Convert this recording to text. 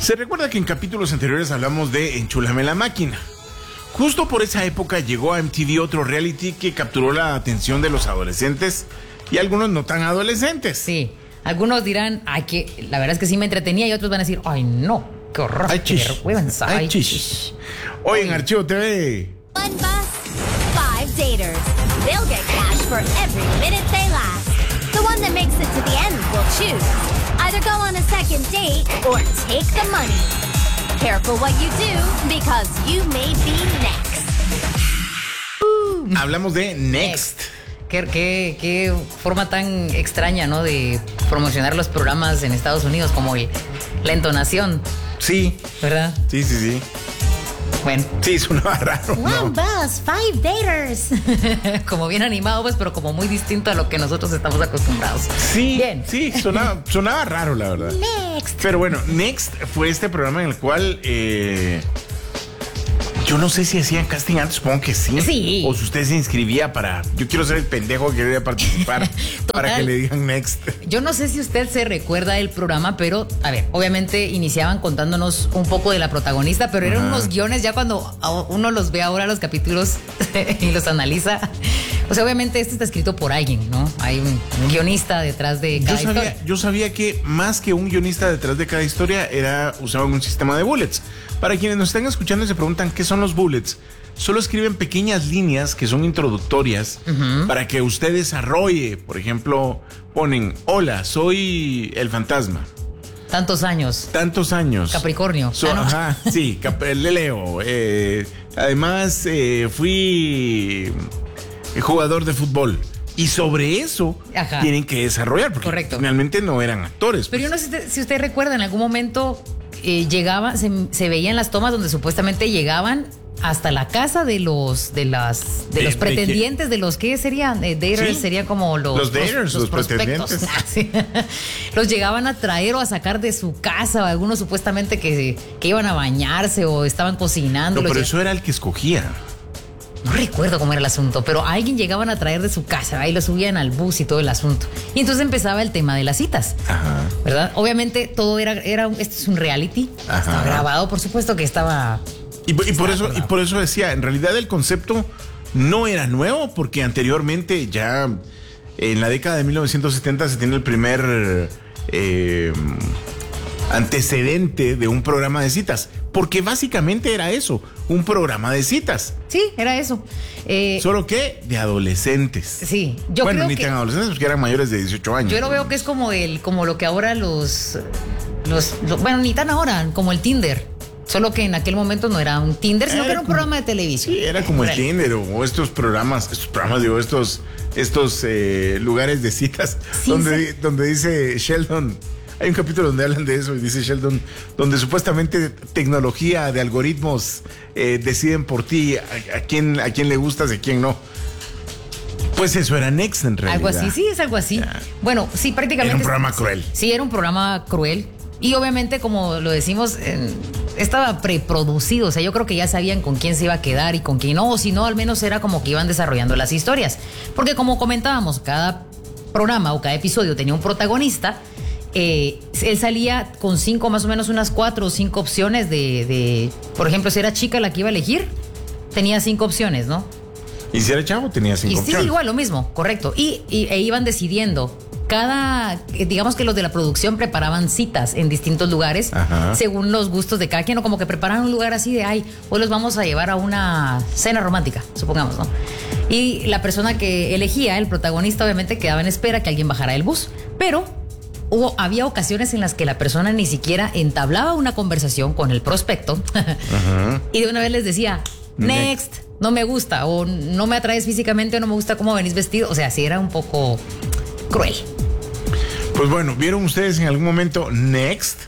Se recuerda que en capítulos anteriores hablamos de Enchúlame la máquina. Justo por esa época llegó a MTV otro reality que capturó la atención de los adolescentes y algunos no tan adolescentes. Sí, algunos dirán, ay, que la verdad es que sí me entretenía, y otros van a decir, ay, no, qué horror, Ay, qué vergüenza. Ay, Ay, chis. Hoy en Archivo TV. One bus, 5 daters. They'll get cash for every minute they last. The one that makes it to the end will choose. Either go on a second date or take the money. Careful what you do, because you may be next. Hablamos de Next. Qué forma tan extraña, ¿no? De promocionar los programas en Estados Unidos, como la entonación, Sí, ¿verdad? sí. Bueno. Sí, sonaba raro, ¿no? One bus, 5 daters. Como bien animado, pues, pero como muy distinto a lo que nosotros estamos acostumbrados. Sí, Bien. sí, sonaba raro, la verdad. Next. Pero bueno, Next fue este programa en el cual yo no sé si hacían casting antes, supongo que sí. Sí. O si usted se inscribía para... Yo quiero ser el pendejo que quería participar para que le digan Next. Yo no sé si usted se recuerda del programa, pero, a ver, obviamente iniciaban contándonos un poco de la protagonista, pero eran unos guiones, ya cuando uno los ve ahora los capítulos y los analiza. O sea, obviamente este está escrito por alguien, ¿no? Hay un guionista detrás de cada historia. Yo sabía que más que un guionista detrás de cada historia usaban un sistema de bullets. Para quienes nos están escuchando y se preguntan qué son los bullets, solo escriben pequeñas líneas que son introductorias para que usted desarrolle. Por ejemplo, ponen, hola, soy el fantasma. Tantos años. Capricornio. No. Ajá, sí, Leo. Además, fui jugador de fútbol. Y sobre eso tienen que desarrollar, porque correcto, finalmente no eran actores. Pero yo no sé si usted recuerda, en algún momento se veían las tomas donde supuestamente llegaban hasta la casa de los pretendientes, de los que serían daters, ¿sí? Serían como los daters, los pretendientes. Sí. Los llegaban a traer o a sacar de su casa, o algunos supuestamente que iban a bañarse o estaban cocinando. No, pero eso era el que escogía. No recuerdo cómo era el asunto, pero a alguien llegaban a traer de su casa, ahí lo subían al bus y todo el asunto. Y entonces empezaba el tema de las citas, ¿verdad? Obviamente todo esto es un reality, estaba grabado, por supuesto que estaba... Y por eso decía, en realidad el concepto no era nuevo, porque anteriormente ya en la década de 1970 se tiene el primer antecedente de un programa de citas, porque básicamente era eso, un programa de citas. Sí, era eso. Solo que de adolescentes. Sí, yo creo ni tan adolescentes, porque eran mayores de 18 años. Yo lo veo que es como lo que ahora bueno, ni tan ahora, como el Tinder. Solo que en aquel momento no era un Tinder, sino que era un programa de televisión. Sí, era como el Tinder o estos programas, digo, estos lugares de citas, sí, donde dice Sheldon. Hay un capítulo donde hablan de eso y dice Sheldon, donde supuestamente tecnología de algoritmos deciden por ti a quién le gustas y a quién no. Pues eso era Next en realidad. Algo así, sí, es algo así. Ya. Bueno, sí, prácticamente. Era un programa cruel. Sí, era un programa cruel. Y obviamente, como lo decimos, estaba preproducido. O sea, yo creo que ya sabían con quién se iba a quedar y con quién no. O si no, al menos era como que iban desarrollando las historias. Porque como comentábamos, cada programa o cada episodio tenía un protagonista. Él salía con más o menos unas 4 o 5 opciones por ejemplo, si era chica la que iba a elegir, tenía 5 opciones, ¿no? Y si era chavo, tenía 5 opciones. Sí, igual, lo mismo, correcto. E iban decidiendo. Digamos que los de la producción preparaban citas en distintos lugares, según los gustos de cada quien, o como que preparaban un lugar así de, hoy los vamos a llevar a una cena romántica, supongamos, ¿no? Y la persona que elegía, el protagonista, obviamente quedaba en espera que alguien bajara del bus, pero había ocasiones en las que la persona ni siquiera entablaba una conversación con el prospecto y de una vez les decía, next, no me gusta, o no me atraes físicamente, o no me gusta cómo venís vestido. O sea, sí era un poco cruel. Pues bueno, ¿vieron ustedes en algún momento Next?